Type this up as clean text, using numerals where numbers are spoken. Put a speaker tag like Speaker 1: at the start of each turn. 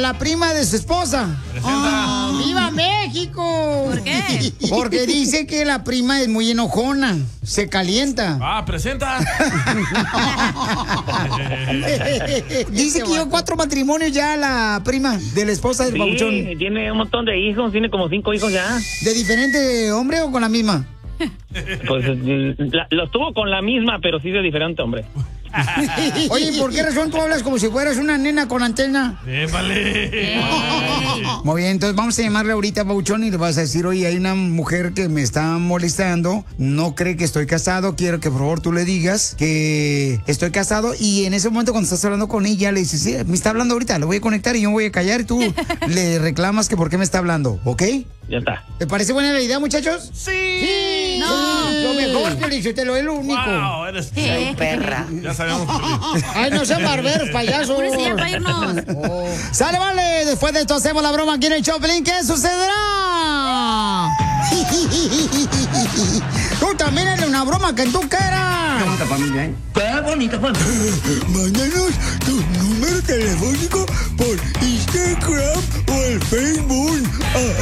Speaker 1: la prima de su esposa. ¡Viva México!
Speaker 2: ¿Por qué?
Speaker 1: Porque dice que la prima es muy enojona, se calienta.
Speaker 3: Presenta.
Speaker 1: Dice que lleva 4 matrimonios ya la prima de la esposa del babuchón.
Speaker 4: Sí, tiene un montón de hijos, tiene como 5 hijos ya.
Speaker 1: ¿De diferente hombre o con la misma?
Speaker 4: Pues los tuvo con la misma, pero sí de diferente hombre.
Speaker 1: Oye, ¿por qué razón tú hablas como si fueras una nena con antena?
Speaker 3: ¡Épale!
Speaker 1: Muy bien, entonces vamos a llamarle ahorita a Babuchón y le vas a decir, oye, hay una mujer que me está molestando, no cree que estoy casado, quiero que por favor tú le digas que estoy casado, y en ese momento cuando estás hablando con ella le dices, sí, me está hablando ahorita, lo voy a conectar y yo me voy a callar y tú le reclamas que por qué me está hablando, ¿ok?
Speaker 4: Ya está.
Speaker 1: ¿Te parece buena la idea, muchachos?
Speaker 3: ¡Sí!
Speaker 2: No.
Speaker 1: Lo mejor, Felicitelo, es lo único.
Speaker 3: ¡Wow! Eres
Speaker 2: perra.
Speaker 3: Ya sabemos.
Speaker 1: Ay, no sean barberos, payaso.
Speaker 2: Pobrecilla, para irnos.
Speaker 1: Sale, vale. Después de esto hacemos la broma aquí en el Choplin. ¿Qué sucederá? Tú también eres una broma que tú quieras.
Speaker 5: Qué bonita familia, ¿eh?
Speaker 1: Qué bonita familia. Mándanos tu número telefónico por Instagram o el Facebook.